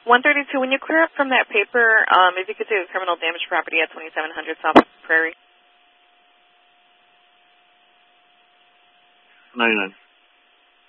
132, when you clear up from that paper, if you could say the criminal damage property at 2700 South Prairie. 99.